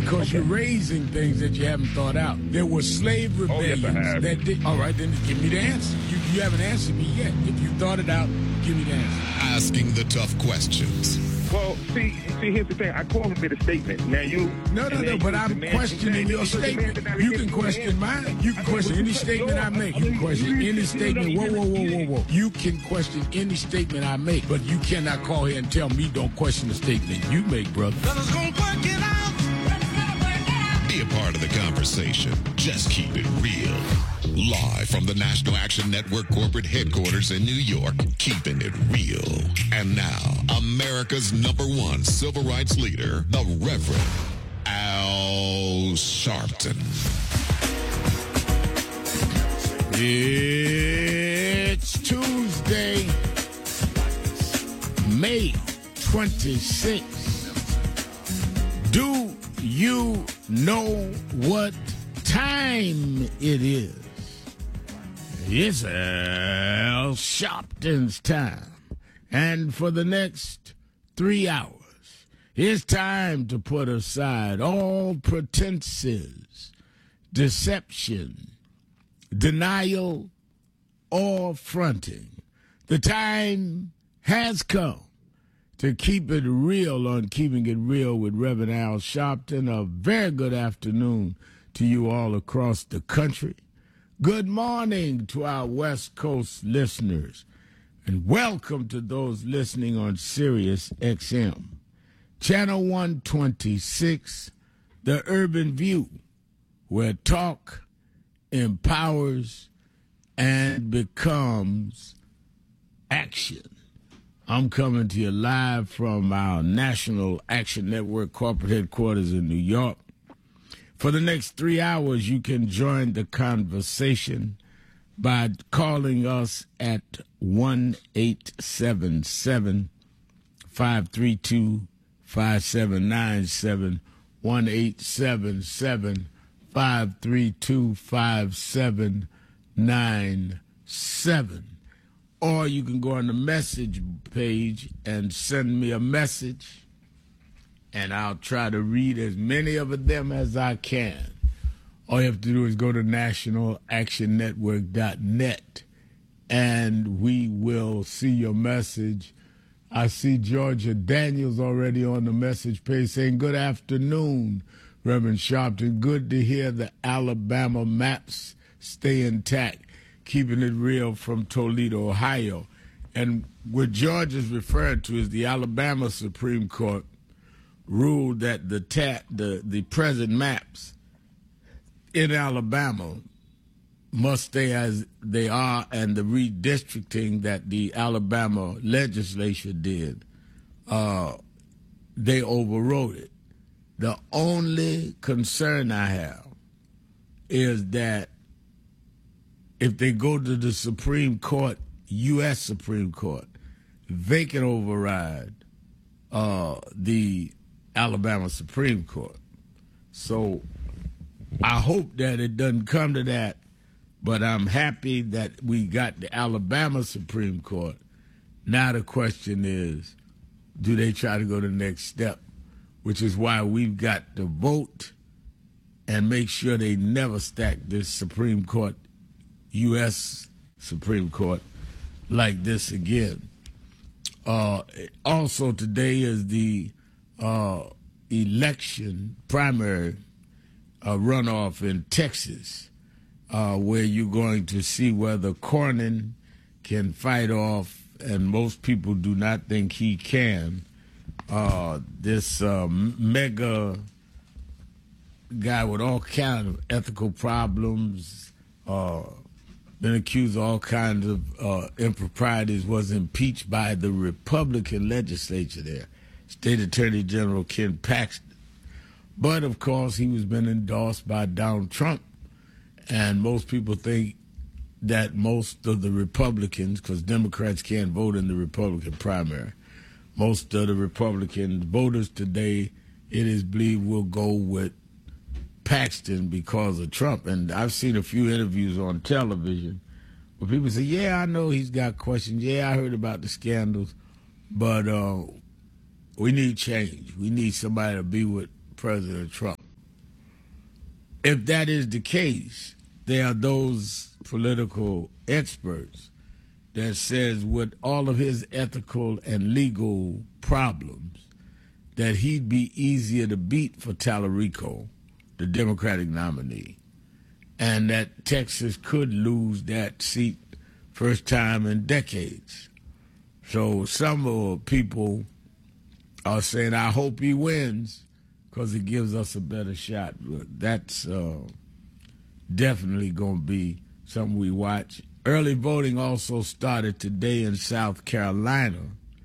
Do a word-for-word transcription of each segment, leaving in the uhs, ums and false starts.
because Okay. you're raising things that you haven't thought out. There were slave Oh, yes, rebellions I have. that did. All right, then give me the answer. You, you haven't answered me yet. If you thought it out, give me the answer. Asking the tough questions. Well, see, see, here's the thing. I call him made a statement. Now you. No, no, and no, then but you I'm demand- questioning your you statement. demand that I You get can to an question answer. mine. You can I question mean, any but statement no, I make. I You mean, can question you- any you- statement. you- Whoa, whoa, whoa, you- whoa, whoa. You can question any statement I make, but you cannot call here and tell me don't question the statement you make, brother. Be a part of the conversation. Just keep it real. Live from the National Action Network corporate headquarters in New York, keeping it real. And now, America's number one civil rights leader, the Reverend Al Sharpton. It's Tuesday, May twenty-sixth. Do you know what time it is? It's Al Sharpton's time. And for the next three hours, it's time to put aside all pretenses, deception, denial, or fronting. The time has come to keep it real on Keeping It Real with Reverend Al Sharpton. A very good afternoon to you all across the country. Good morning to our West Coast listeners, and welcome to those listening on Sirius X M. Channel one twenty-six, The Urban View, where talk empowers and becomes action. I'm coming to you live from our National Action Network corporate headquarters in New York. For the next three hours, you can join the conversation by calling us at one eight seven seven, five three two, five seven nine seven, one eight seven seven, five three two, five seven nine seven. Or you can go on the message page and send me a message, and I'll try to read as many of them as I can. All you have to do is go to national action network dot net, and we will see your message. I see Georgia Daniels already on the message page saying, good afternoon, Reverend Sharpton. Good to hear the Alabama maps stay intact. Keeping it real from Toledo, Ohio. And what George is referring to is the Alabama Supreme Court ruled that the ta- the, the present maps in Alabama must stay as they are, and the redistricting that the Alabama legislature did, uh, they overrode it. The only concern I have is that if they go to the Supreme Court, U S Supreme Court, they can override uh, the Alabama Supreme Court. So I hope that it doesn't come to that, but I'm happy that we got the Alabama Supreme Court. Now the question is, do they try to go to the next step, which is why we've got to vote and make sure they never stack this Supreme Court, U S Supreme Court, like this again. Uh, also today is the uh, election primary uh, runoff in Texas, uh, where you're going to see whether Cornyn can fight off, and most people do not think he can, uh, this uh, mega guy with all kinds of ethical problems, uh, been accused of all kinds of uh, improprieties, was impeached by the Republican legislature there, State Attorney General Ken Paxton. But, of course, he was been endorsed by Donald Trump, and most people think that most of the Republicans, because Democrats can't vote in the Republican primary, most of the Republican voters today, it is believed, will go with Paxton because of Trump. And I've seen a few interviews on television where people say, yeah, I know he's got questions. Yeah, I heard about the scandals. But uh, we need change. We need somebody to be with President Trump. if that is the case, there are those political experts that says with all of his ethical and legal problems, that he'd be easier to beat for Tallarico, the Democratic nominee, and that Texas could lose that seat first time in decades. So some uh, people are saying, I hope he wins because it gives us a better shot. That's uh, definitely going to be something we watch. Early voting also started today in South Carolina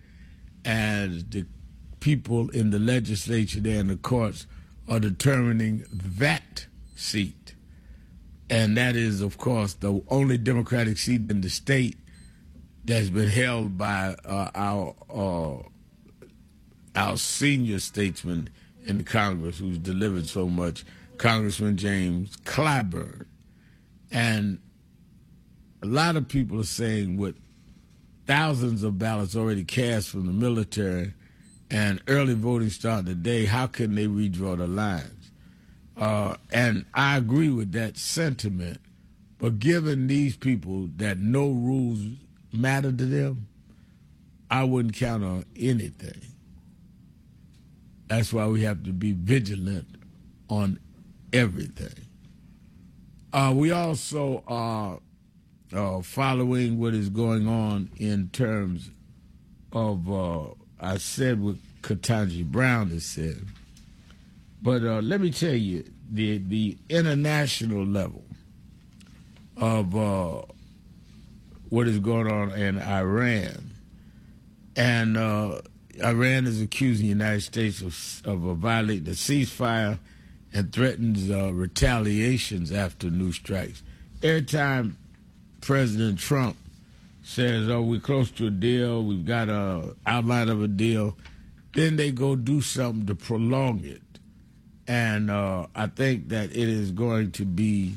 as the people in the legislature there and the courts are determining that seat. And that is, of course, the only Democratic seat in the state that's been held by uh, our uh, our senior statesman in the Congress who's delivered so much, Congressman James Clyburn. And a lot of people are saying with thousands of ballots already cast from the military and early voting starting today, how can they redraw the lines? Uh, and I agree with that sentiment, but given these people that no rules matter to them, I wouldn't count on anything. That's why we have to be vigilant on everything. Uh, we also are uh, following what is going on in terms of, uh, I said what Ketanji Brown has said, but uh, let me tell you, the the international level of uh, what is going on in Iran, and uh, Iran is accusing the United States of, of uh, violating the ceasefire and threatens uh, retaliations after new strikes. Every time President Trump says, oh, we're close to a deal, we've got an outline of a deal, then they go do something to prolong it. And uh, I think that it is going to be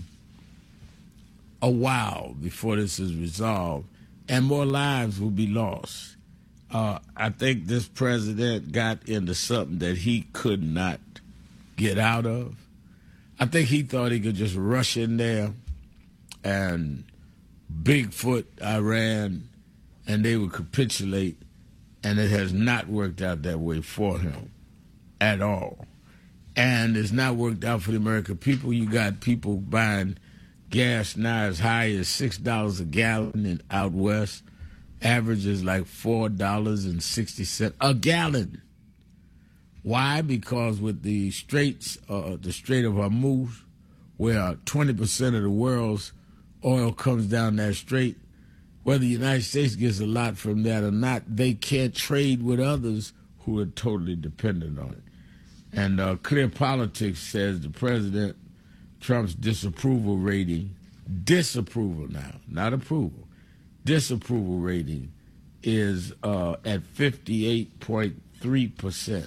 a while before this is resolved, and more lives will be lost. Uh, I think this president got into something that he could not get out of. I think he thought he could just rush in there and Bigfoot Iran, and they would capitulate, and it has not worked out that way for him at all. And it's not worked out for the American people. You got people buying gas now as high as six dollars a gallon in out west. Average is like four dollars and sixty cents a gallon. Why? Because with the straits, uh, the Strait of Hormuz, where twenty percent of the world's oil comes down that strait, whether the United States gets a lot from that or not, they can't trade with others who are totally dependent on it. And uh, Clear Politics says the President Trump's disapproval rating, disapproval now, not approval, disapproval rating is uh, at fifty-eight point three percent.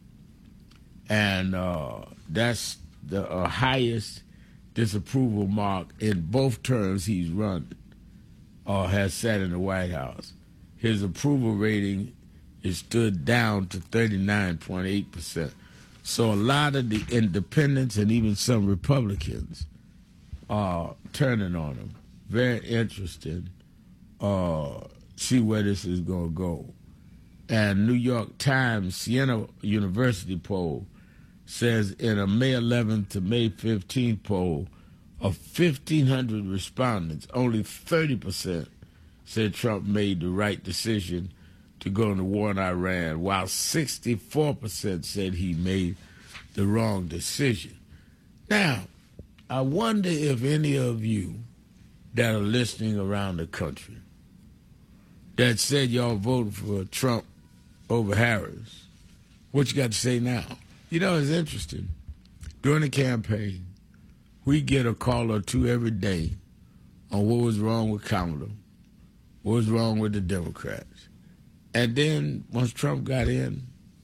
And uh, that's the uh, highest disapproval mark in both terms he's run or has sat in the White House. His approval rating is stood down to thirty-nine point eight percent. So a lot of the independents and even some Republicans are turning on him. Very interesting. Uh, see where this is going to go. And New York Times Siena University poll says in a May eleventh to May fifteenth poll of fifteen hundred respondents, only thirty percent said Trump made the right decision to go into war in Iran, while sixty-four percent said he made the wrong decision. Now, I wonder if any of you that are listening around the country that said y'all voted for Trump over Harris, what you got to say now? You know, it's interesting. During the campaign, we get a call or two every day on what was wrong with Kamala, what was wrong with the Democrats. And then once Trump got in,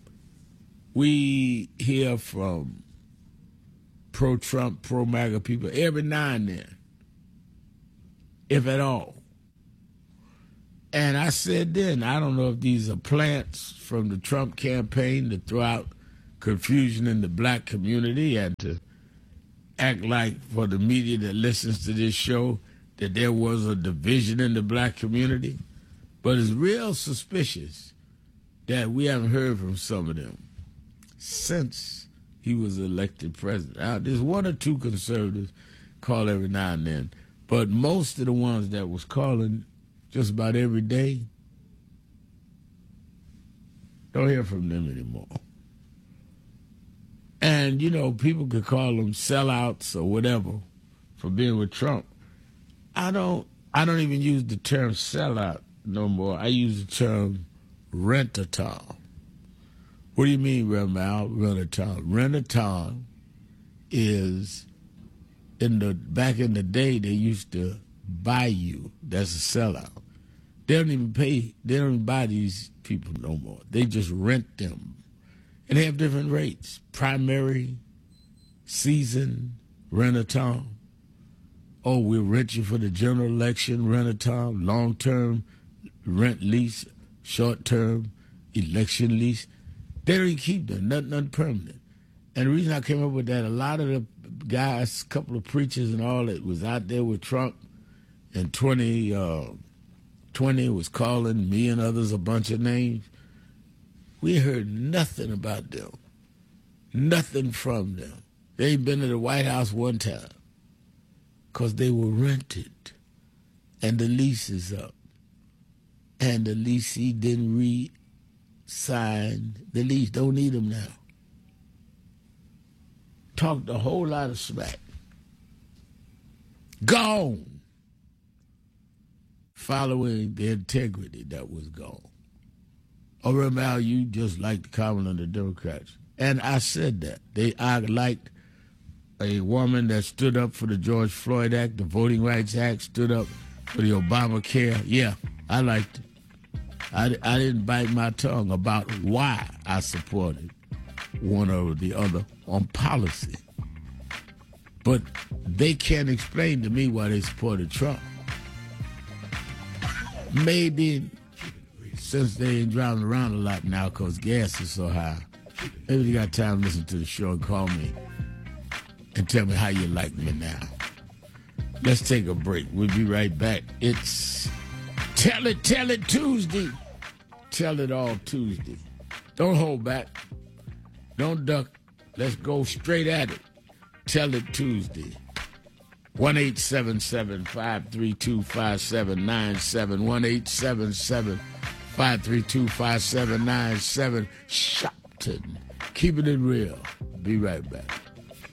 we hear from pro-Trump, pro-MAGA people every now and then, if at all. And I said then, I don't know if these are plants from the Trump campaign to throw out confusion in the black community and to act like for the media that listens to this show that there was a division in the black community. But it's real suspicious that we haven't heard from some of them since he was elected president. Now, there's one or two conservatives call every now and then, but most of the ones that was calling just about every day, don't hear from them anymore. And, you know, people could call them sellouts or whatever for being with Trump. I don't I don't even use the term sellout no more. I use the term rent-a-town. What do you mean, Ramal, rent-a-town? Rent-a-town is, in the back in the day, they used to buy you. That's a sellout. They don't even pay, they don't even buy these people no more. They just rent them. And they have different rates. Primary, season, rent-a-town. Oh, we'll rent you for the general election, rent-a-town, long-term rent lease, short-term election lease. They don't even keep them, nothing, nothing permanent. And the reason I came up with that, a lot of the guys, a couple of preachers and all that was out there with Trump in twenty twenty was calling me and others a bunch of names. We heard nothing about them, nothing from them. They ain't been to the White House one time because they were rented and the lease is up. And the leasee didn't re-sign the lease. Don't need them now. Talked a whole lot of smack. Gone. Following the integrity that was gone. Oh, Ramal, you just like the comment on the Democrats. And I said that. They I liked a woman that stood up for the George Floyd Act, the Voting Rights Act, stood up for the Obamacare. Yeah, I liked it. I, I didn't bite my tongue about why I supported one or the other on policy. But they can't explain to me why they supported Trump. Maybe since they ain't driving around a lot now because gas is so high, maybe they got time to listen to the show and call me and tell me how you like me now. Let's take a break. We'll be right back. It's Tell It, Tell It Tuesday. Tell It All Tuesday. Don't hold back. Don't duck. Let's go straight at it. Tell It Tuesday. one eight seven seven, five three two, five seven nine seven. one eight seven seven, five three two, five seven nine seven. Shopton. Keeping it real. Be right back.